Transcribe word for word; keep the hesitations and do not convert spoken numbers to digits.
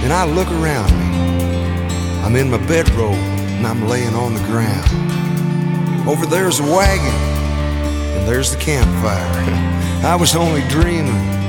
and I look around me. I'm in my bedroll and I'm laying on the ground. Over there's a wagon and there's the campfire. I was only dreaming